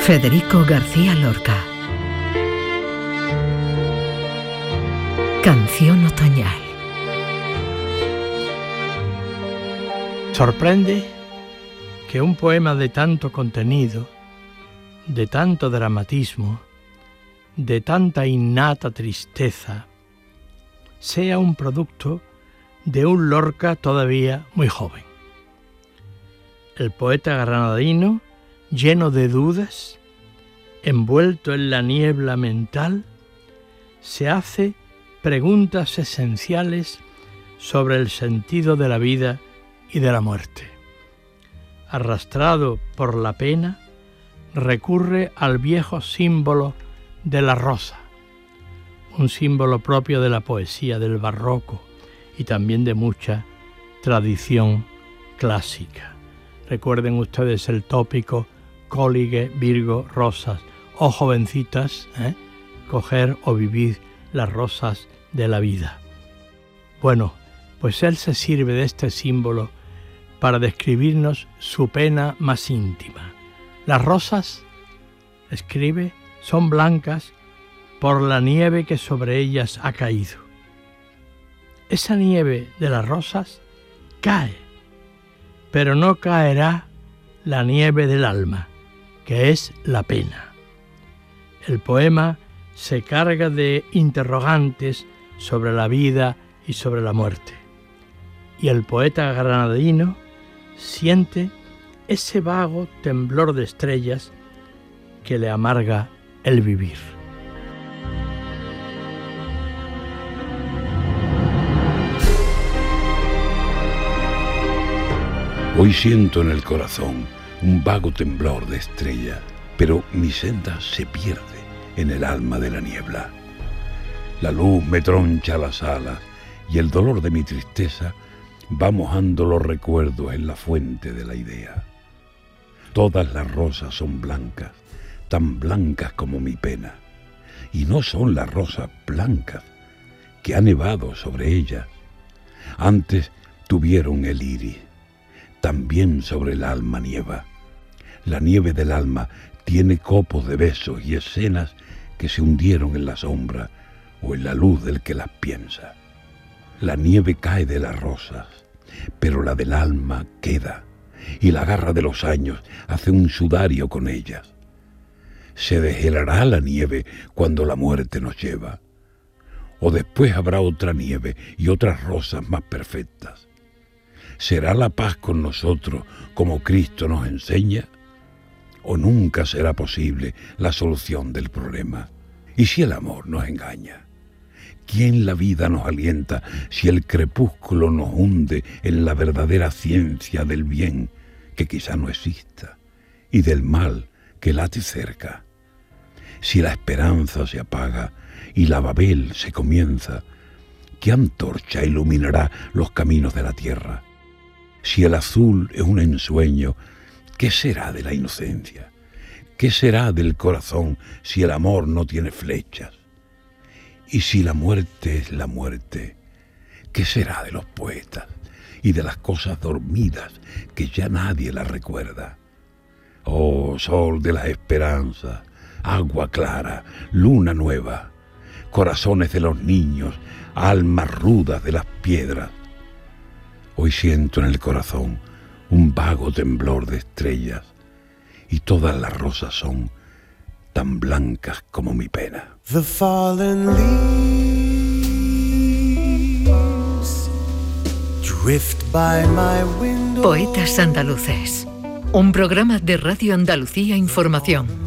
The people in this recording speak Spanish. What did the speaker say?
Federico García Lorca. Canción otoñal. Sorprende que un poema de tanto contenido, de tanto dramatismo, de tanta innata tristeza, sea un producto de un Lorca todavía muy joven. El poeta granadino, lleno de dudas, envuelto en la niebla mental, se hace preguntas esenciales sobre el sentido de la vida y de la muerte. Arrastrado por la pena, recurre al viejo símbolo de la rosa, un símbolo propio de la poesía del barroco y también de mucha tradición clásica. Recuerden ustedes el tópico cólige, virgo, rosas, oh jovencitas, coger o vivir las rosas de la vida. Bueno, pues él se sirve de este símbolo para describirnos su pena más íntima. Las rosas, escribe, son blancas por la nieve que sobre ellas ha caído. Esa nieve de las rosas cae, pero no caerá la nieve del alma, que es la pena. El poema se carga de interrogantes sobre la vida y sobre la muerte. Y el poeta granadino siente ese vago temblor de estrellas que le amarga el vivir. Hoy siento en el corazón un vago temblor de estrella, pero mi senda se pierde en el alma de la niebla. La luz me troncha las alas y el dolor de mi tristeza va mojando los recuerdos en la fuente de la idea. Todas las rosas son blancas, tan blancas como mi pena, y no son las rosas blancas que ha nevado sobre ellas. Antes tuvieron el iris, también sobre el alma nieva. La nieve del alma tiene copos de besos y escenas que se hundieron en la sombra o en la luz del que las piensa. La nieve cae de las rosas, pero la del alma queda, y la garra de los años hace un sudario con ellas. Se deshelará la nieve cuando la muerte nos lleva, o después habrá otra nieve y otras rosas más perfectas. ¿Será la paz con nosotros como Cristo nos enseña? ¿O nunca será posible la solución del problema? ¿Y si el amor nos engaña? ¿Quién la vida nos alienta si el crepúsculo nos hunde en la verdadera ciencia del bien que quizá no exista y del mal que late cerca? Si la esperanza se apaga y la Babel se comienza, ¿qué antorcha iluminará los caminos de la tierra? Si el azul es un ensueño, ¿qué será de la inocencia? ¿Qué será del corazón si el amor no tiene flechas? Y si la muerte es la muerte, ¿qué será de los poetas y de las cosas dormidas que ya nadie las recuerda? Oh, sol de las esperanzas, agua clara, luna nueva, corazones de los niños, almas rudas de las piedras. Hoy siento en el corazón un vago temblor de estrellas y todas las rosas son tan blancas como mi pena. The fallen leaves drift by my window. Poetas andaluces. Un programa de Radio Andalucía Información.